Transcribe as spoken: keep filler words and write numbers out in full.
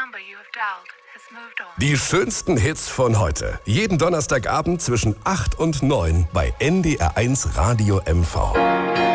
Die schönsten Hits von heute. Jeden Donnerstagabend zwischen acht und neun bei N D R eins Radio M V.